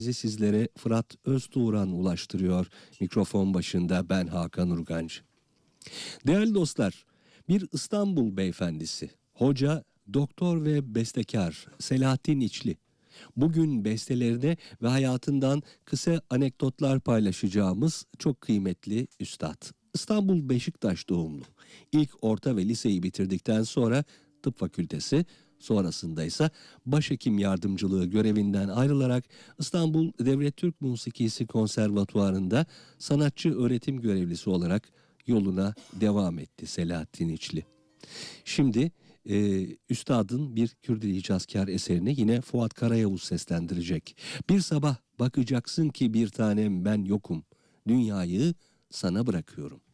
Sizlere Fırat Öztuğran ulaştırıyor. Mikrofon başında ben Hakan Urgancı. Değerli dostlar, bir İstanbul beyefendisi, hoca, doktor ve bestekar Selahattin İçli. Bugün bestelerine ve hayatından kısa anekdotlar paylaşacağımız çok kıymetli üstad. İstanbul Beşiktaş doğumlu. İlk orta ve liseyi bitirdikten sonra tıp fakültesi, sonrasında ise başhekim yardımcılığı görevinden ayrılarak İstanbul Devlet Türk Musikisi Konservatuvarı'nda sanatçı öğretim görevlisi olarak yoluna devam etti Selahattin İçli. Şimdi üstadın bir Kürdili Hicazkar eserini yine Fuat Karayavuz seslendirecek. Bir sabah bakacaksın ki bir tanem ben yokum, dünyayı sana bırakıyorum.